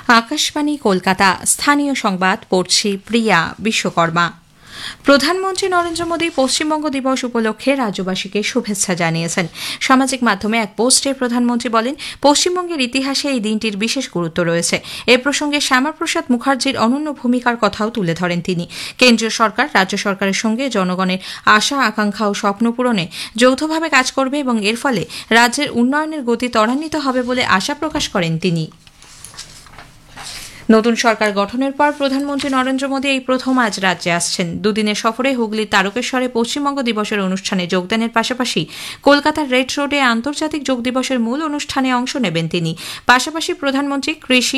আকাশবাণী কলকাতা। স্থানীয় সংবাদ পড়ছি প্রিয়া বিশ্বকর্মা। প্রধানমন্ত্রী নরেন্দ্র মোদী পশ্চিমবঙ্গ দিবস উপলক্ষে রাজ্যবাসীকে শুভেচ্ছা জানিয়েছেন। সামাজিক মাধ্যমে এক পোস্টে প্রধানমন্ত্রী বলেন, পশ্চিমবঙ্গের ইতিহাসে এই দিনটির বিশেষ গুরুত্ব রয়েছে। এ প্রসঙ্গে শ্যামাপ্রসাদ মুখার্জির অনন্য ভূমিকার কথাও তুলে ধরেন তিনি। কেন্দ্রীয় সরকার রাজ্য সরকারের সঙ্গে জনগণের আশা আকাঙ্ক্ষা ও স্বপ্ন পূরণে যৌথভাবে কাজ করবে এবং এর ফলে রাজ্যের উন্নয়নের গতি ত্বরান্বিত হবে বলে আশা প্রকাশ করেন তিনি। নতুন সরকার গঠনের পর প্রধানমন্ত্রী নরেন্দ্র মোদী এই প্রথম আজ রাজ্যে আসছেন। দুদিনের সফরে হুগলির তারকেশ্বরে পশ্চিমবঙ্গ দিবসের অনুষ্ঠানে যোগদানের পাশাপাশি কলকাতার রেড রোডে আন্তর্জাতিক যোগ দিবসের মূল অনুষ্ঠানে অংশ নেবেন তিনি। পাশাপাশি প্রধানমন্ত্রী কৃষি